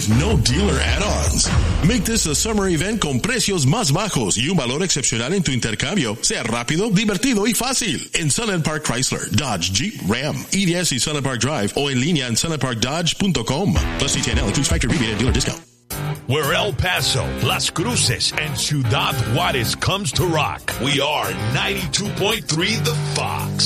with no dealer add-ons. Make this a summer event con precios más bajos y un valor excepcional en tu intercambio. Sea rápido, divertido y fácil. En Sunland Park Chrysler, Dodge, Jeep, Ram, EDS y Sunland Park Drive o en línea en sunlandparkdodge.com. Plus CTNL includes factory rebate and dealer discount. Where El Paso, Las Cruces, and Ciudad Juarez comes to rock, we are 92.3 The Fox.